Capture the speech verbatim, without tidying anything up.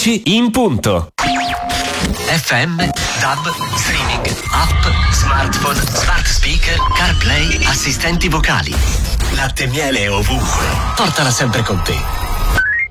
undici in punto. F M, D A B, streaming, app, smartphone, smart speaker, CarPlay, assistenti vocali. Latte e miele ovunque. Portala sempre con te.